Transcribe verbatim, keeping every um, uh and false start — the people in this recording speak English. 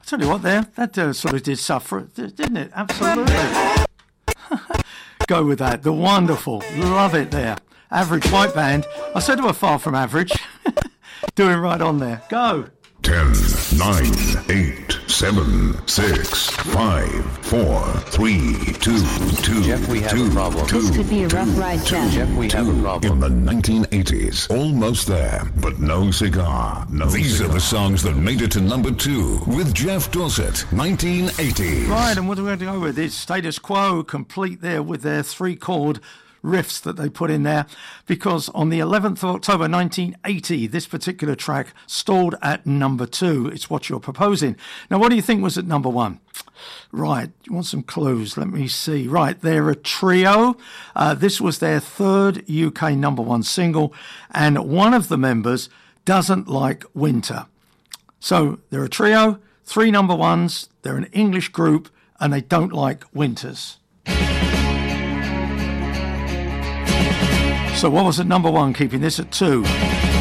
I tell you what, there, that uh, sort of did suffer, didn't it? Absolutely. Go with that. The Wonderful. Love it there. Average White Band. I said they were far from average. Doing right on there. Go. ten, nine, eight, seven, six, five, four, three, two, two, Jeff, we have two, a problem. two, This could be a rough two, ride, two, Jeff. Jeff, we two. have a problem. In the nineteen eighties, almost there, but no cigar. No These cigar. Are the songs that made it to number two with Jeff Dorset, nineteen eighties. Right, and what are we going to go with? It's Status Quo, complete there with their three-chord riffs that they put in there, because on the eleventh of October nineteen eighty, this particular track stalled at number two. It's What You're Proposing. Now, what do you think was at number one? Right, you want some clues? Let me see. Right, they're a trio. Uh, this was their third U K number one single, and one of the members doesn't like winter. So they're a trio, three number ones, they're an English group, and they don't like winters. So what was at number one, keeping this at two?